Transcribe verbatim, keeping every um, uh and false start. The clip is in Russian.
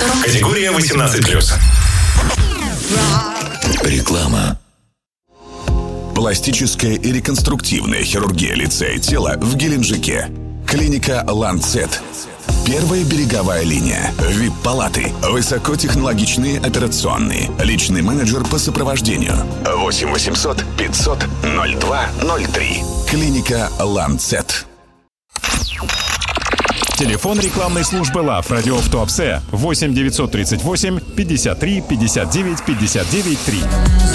Категория восемнадцать плюс. Реклама. Пластическая и реконструктивная хирургия лица и тела в Геленджике. Клиника «Ланцет». Первая береговая линия. ви ай пи-палаты. Высокотехнологичные операционные. Личный менеджер по сопровождению. восемь восемьсот пятьсот ноль два ноль три. Клиника «Ланцет». Телефон рекламной службы ЛАВ «Радио в Туапсе» восемь девятьсот тридцать восемь пятьдесят три пятьдесят девять пятьдесят девять три.